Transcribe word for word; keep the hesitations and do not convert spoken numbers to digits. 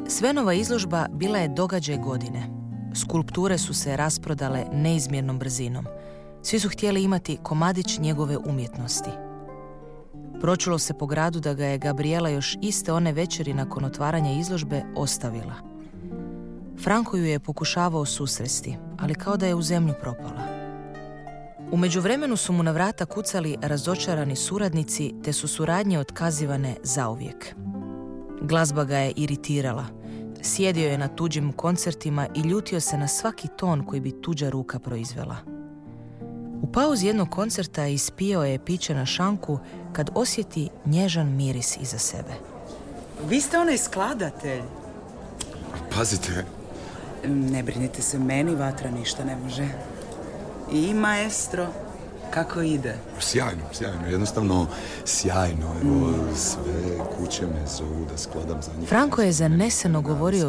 Svenova izložba bila je događaj godine. Skulpture su se rasprodale neizmjernom brzinom. Svi su htjeli imati komadić njegove umjetnosti. Pročulo se po gradu da ga je Gabriela još iste one večeri nakon otvaranja izložbe ostavila. Franko ju je pokušavao susresti, ali kao da je u zemlju propala. U međuvremenu su mu na vrata kucali razočarani suradnici, te su suradnje otkazivane zauvijek. Glazba ga je iritirala. Sjedio je na tuđim koncertima i ljutio se na svaki ton koji bi tuđa ruka proizvela. U pauzi jednog koncerta ispijao je piće na šanku kad osjeti nježan miris iza sebe. Vi ste onaj skladatelj. Pazite. Ne brinite se, meni vatra ništa ne može. I maestro, kako ide? Sjajno, sjajno, jednostavno sjajno. Evo, sve kuće me zovu da skladam za njih. Franko je zaneseno govorio